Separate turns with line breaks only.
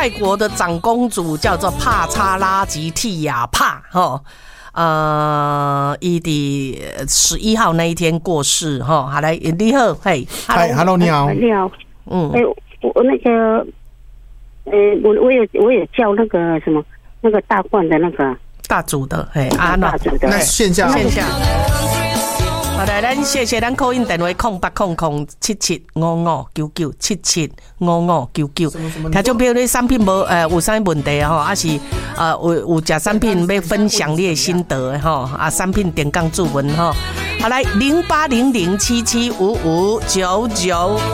泰国的长公主叫做帕查拉吉蒂亚帕哈。伊的11号那一天过世哈，好来，你好，嘿
，Hello， 你好，
你好，我那个，我有叫那个什么，那个大罐的那个
大组的，嘿，
大组的，
那线下。
好来，咱谢谢咱call in电话0800775599775599。听众朋友，你产品有啥问题吼？还是有食产品要分享你的心得吼？产品点杠注文吼。好来，0800775599。